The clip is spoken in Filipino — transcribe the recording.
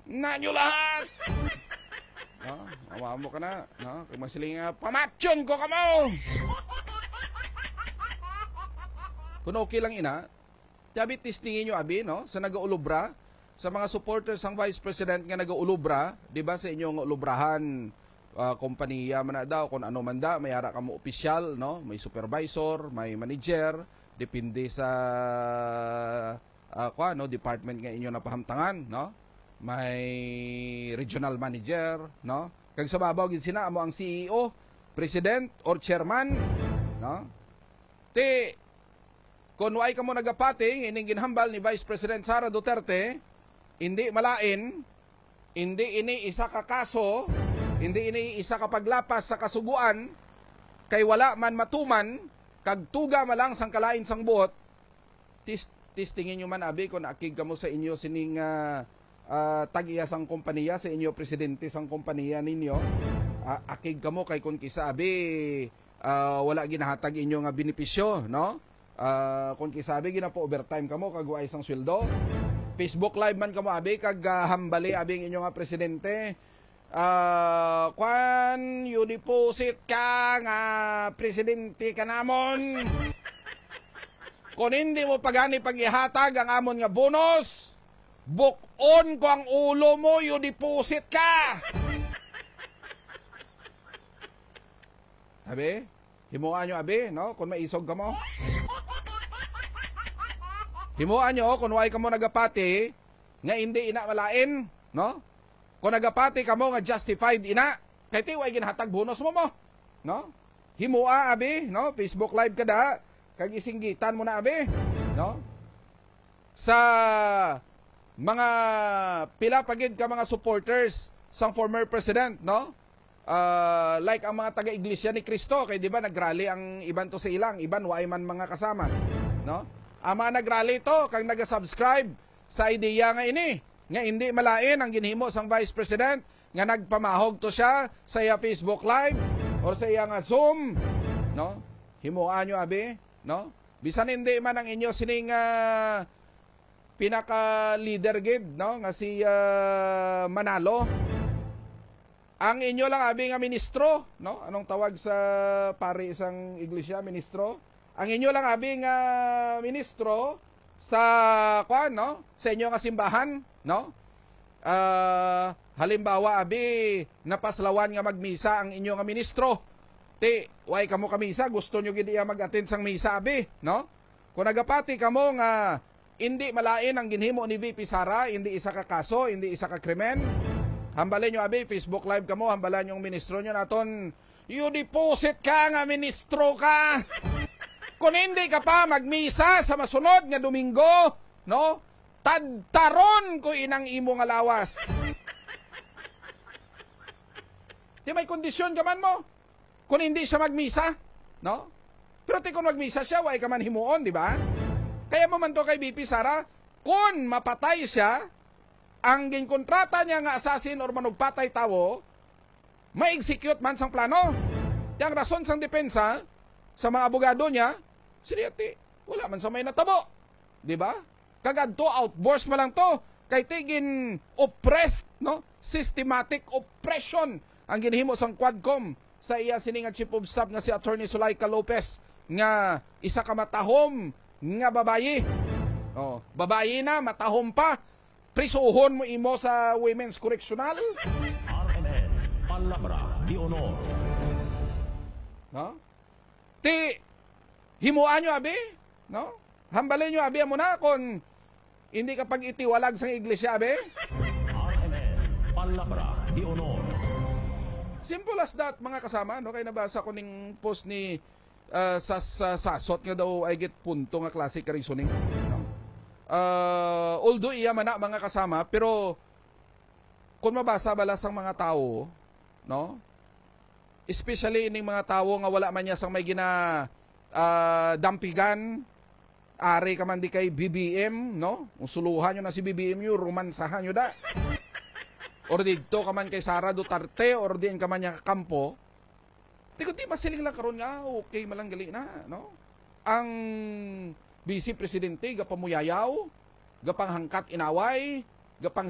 Na nyo lahat! No? Awa mo ka na. No? Kung masiling pamatsyon ko ka mo! Kung okay lang ina, sabi tistingin nyo abi, no? Sa nag-ulubra, sa mga supporters ng Vice President nga nag-ulubra, di ba sa inyong ulubrahan, kompanya man na daw, kung ano man da, may ara ka mo opisyal, no? May supervisor, may manager, depende sa department nga inyo napahamtangan, no? May regional manager, no? Kag sa babaw gid sina amo ang CEO, president or chairman, no? Ti kun way ka mo nagapati ining ginhambal ni Vice President Sara Duterte, hindi malain, hindi ini isa ka kaso, hindi ini isa ka paglapas sa kasuguan, kay wala man matuman, kag tuga malang sang kalain sang buot, tistingin nyo man abi kung akig kamo sa inyo sining tag-iya sang kompanya sa inyo presidente sang kompanya ninyo, akig kamo kay kung kisa abi wala ginahatag inyo nga benepisyo, no? Kung kisa abi ginapo overtime kamo kag way sang sweldo. Facebook live man kamo abi kag hambali abi ang inyo nga presidente. Kwan you deposit ka nga presidente ka namon. Kung hindi mo pagani paghihatag ang amon nga bonus, bukon ko ang ulo mo, you deposit ka. Abi, himuan nyo abi, no? Kung maisog ka mo. Himuan nyo, kung way ka mo nagapati, nga hindi ina malain, no? Kung nagapati ka mo nga justified ina, kaya ti way ginhatag bonus mo mo, no? Himua abi, no? Facebook live ka da, kag isinggitan mo na abi, no? Sa mga pila pagid ka mga supporters sang former president, no? Like ang mga taga-iglesia ni Cristo, kay di ba nagrally ang iban to sa ilang, iban way man mga kasama, no? Ang mga nagrally to kag naga-subscribe sa ideya nga ini, nga hindi malain ang ginhimo sang Vice President, nga nagpamahog to siya sa iya Facebook live or sa iya nga Zoom, no? Himuan nyo abi, no? Bisan hindi man ang inyo sining pinaka-leader gid, no? Nga si Manalo. Ang inyo lang abi nga ministro, no? Anong tawag sa pari isang iglesia, ministro? Ang inyo lang abi nga ministro sa kwan, no? Sa inyo nga simbahan, no? Halimbawa abi napaslawan nga magmisa ang inyo nga ministro. Ti, way kamo kamisa, gusto nyo gid iya mag-attend sang misa abi, no? Kung nagapati kamo nga hindi malain ang ginhimo ni VP Sara, hindi isa ka kaso, hindi isa ka krimen, hambalin nyo abi, Facebook live kamo, hambalan yung ministro nyo naton, you deposit ka nga ministro ka. Kung hindi ka pa magmisa sa masunod nga Domingo, no? Tadtaron ko inang imo nga lawas. Di may kondisyon ka man mo. Kung hindi siya magmisa, no? Pero kung magmisa siya, way ka man himuon, di ba? Kaya mo man to kay BP Sara, kung mapatay siya, ang ginkontrata niya nga assassin or manugpatay tawo, ma-execute man sang plano. Yang rason sang depensa sa mga abogado niya, siriyati, wala man sa may natabo. Di ba? Kagad to, outburst mo lang to. Kay tigin oppressed, no? Systematic oppression ang ginhimo sang Quadcom sa iya sining Chief of Staff nga si Attorney Sulaika Lopez nga isa ka matahom nga babayi. Oh, babayi na, matahom pa. Prisuhon mo imo sa Women's Correctional. RMN, Palabra de Honor. No? Ti, himuan nyo abi, no? Hambalin nyo abi mo na kung hindi ka pag-itiwalag sa iglesia abi. RMN, Palabra de Honor. Simple as that mga kasama, no? Kaya nabasa ko ning post ni sasot nga daw ay get punto nga classic reasoning, no? Although iya man na mga kasama, pero kung mabasa bala sang mga tao, no? Especially ining mga tao nga wala man niya sang may gina dampigan, ari ka man di kay BBM, no? Usuluhan nyo na si BBM nyo, romansahan nyo da. Or dito ka man kay Sara Duterte, or diin ka man niya kampo, di masiling lang karon nga, okay malang gali na, no? Ang Vice Presidente, gapamuyayaw, gapang hangkat inaway, gapang